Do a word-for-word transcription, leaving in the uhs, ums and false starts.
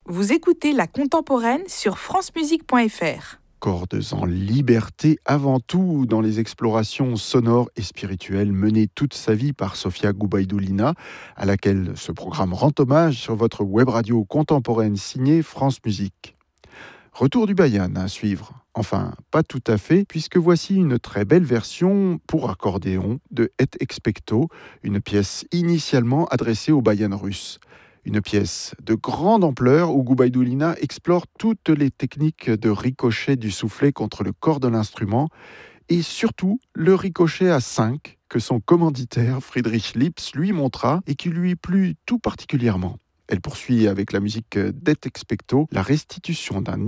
Vous écoutez La Contemporaine sur francemusique point f r. Cordes en liberté avant tout dans les explorations sonores et spirituelles menées toute sa vie par Sofia Gubaidoulina, à laquelle ce programme rend hommage sur votre web radio contemporaine signée France Musique. Retour du Bayan à suivre. Enfin, pas tout à fait, puisque voici une très belle version pour accordéon de Et Expecto, une pièce initialement adressée au Bayan russe. Une pièce de grande ampleur où Gubaidoulina explore toutes les techniques de ricochet du soufflet contre le corps de l'instrument et surtout le ricochet à cinq que son commanditaire Friedrich Lipps lui montra et qui lui plut tout particulièrement. Elle poursuit avec la musique d'Et Expecto la restitution d'un